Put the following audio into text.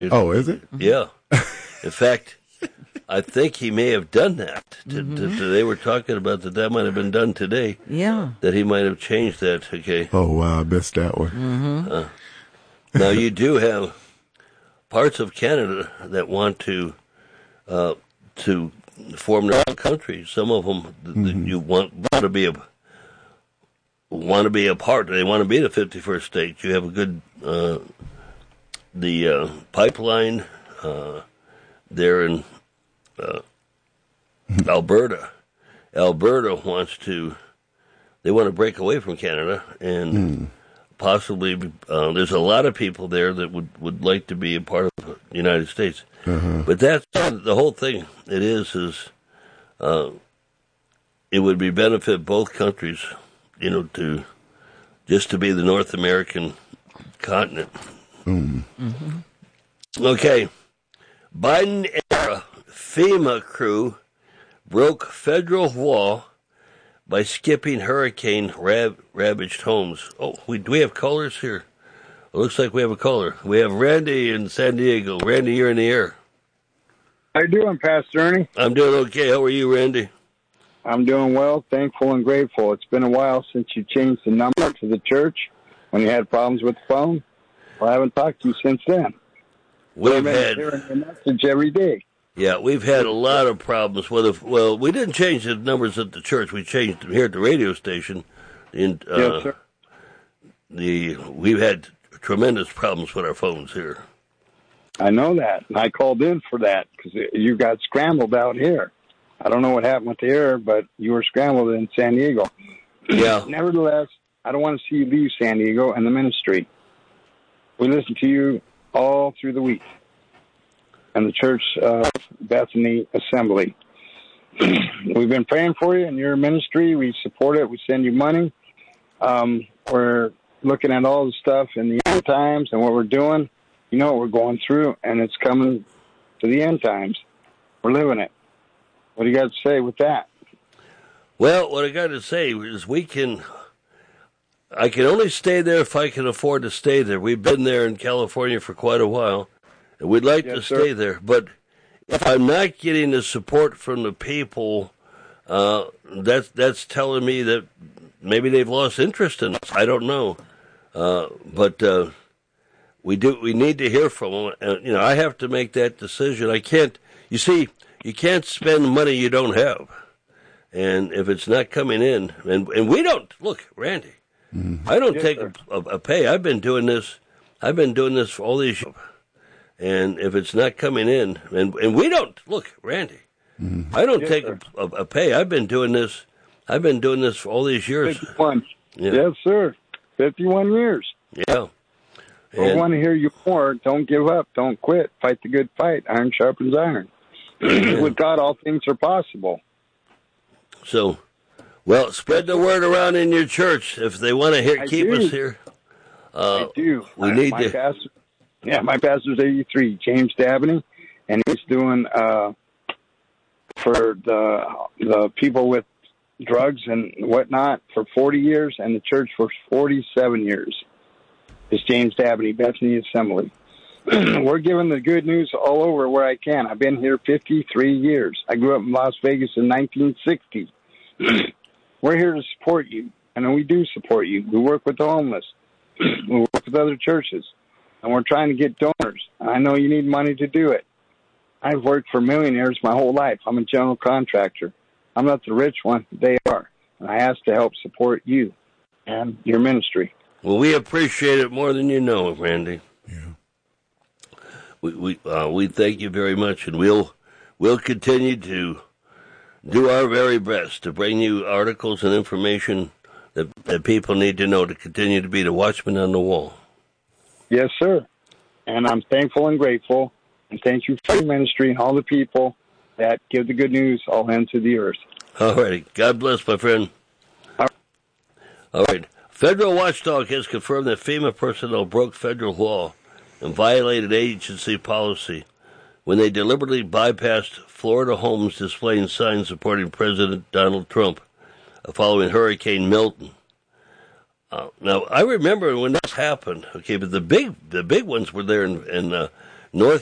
Oh, is it? Yeah. In fact, I think he may have done that. They were talking about that might have been done today. Yeah. That he might have changed that. Okay. Oh, wow, I missed that one. Now, you do have parts of Canada that want to form their own country. Some of them you want to be a part. They want to be the 51st state. You have a good the pipeline there in Alberta. Alberta wants to. They want to break away from Canada and. Possibly, there's a lot of people there that would like to be a part of the United States. But that's the whole thing. It is it would be benefit both countries, to be the North American continent. Okay. Biden-era FEMA crew broke federal wall by skipping hurricane-ravaged homes. Oh, do we have callers here? It looks like we have a caller. We have Randy in San Diego. Randy, you're in the air. How you doing, Pastor Ernie? I'm doing okay. How are you, Randy? I'm doing well, thankful and grateful. It's been a while since you changed the number to the church when you had problems with the phone. Well, I haven't talked to you since then. We've had hearing your message every day. Yeah, we've had a lot of problems. Well, we didn't change the numbers at the church. We changed them here at the radio station. Yes, sir. We've had tremendous problems with our phones here. I know that. And I called in for that because you got scrambled out here. I don't know what happened with the air, but you were scrambled in San Diego. Yeah. Nevertheless, I don't want to see you leave San Diego and the ministry. We listen to you all through the week. And the Church of Bethany Assembly. We've been praying for you and your ministry. We support it. We send you money. We're looking at all the stuff in the end times and what we're doing. You know what we're going through, and it's coming to the end times. We're living it. What do you got to say with that? Well, what I got to say is I can only stay there if I can afford to stay there. We've been there in California for quite a while. We'd like to stay there, but if I'm not getting the support from the people, that's telling me that maybe they've lost interest in us. I don't know, but we need to hear from them. I have to make that decision. I can't. You see, you can't spend money you don't have, and if it's not coming in, and we don't look, Randy. I don't take a pay. I've been doing this for all these years. And if it's not coming in, and we don't look, Randy, I don't take a pay. I've been doing this for all these years. 51. Yeah. Yes, sir. 51 years. Yeah. I want to hear you more. Don't give up. Don't quit. Fight the good fight. Iron sharpens iron. With God, all things are possible. So, well, spread the word around in your church if they want to keep us here. I do. We need to. Pastor, my pastor's 83, James Dabney, and he's doing for the people with drugs and whatnot for 40 years, and the church for 47 years. It's James Dabney, Bethany Assembly. We're giving the good news all over where I can. I've been here 53 years. I grew up in Las Vegas in 1960. We're here to support you, and we do support you. We work with the homeless. We work with other churches, and we're trying to get donors. I know you need money to do it. I've worked for millionaires my whole life. I'm a general contractor. I'm not the rich one. They are. And I ask to help support you and your ministry. Well, we appreciate it more than you know, Randy. Yeah. We thank you very much, and we'll continue to do our very best to bring you articles and information that people need to know to continue to be the watchman on the wall. Yes, sir. And I'm thankful and grateful, and thank you for your ministry and all the people that give the good news all into the earth. All righty. God bless, my friend. All right. Federal watchdog has confirmed that FEMA personnel broke federal law and violated agency policy when they deliberately bypassed Florida homes displaying signs supporting President Donald Trump following Hurricane Milton. Now, I remember when this happened, okay, but the big ones were there in North